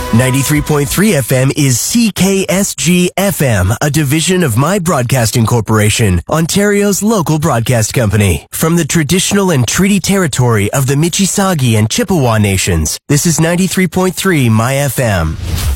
93.3 FM is CKSG FM, a division of My Broadcasting Corporation, Ontario's local broadcast company. From the traditional and treaty territory of the Mississauga and Chippewa nations, this is 93.3 My FM.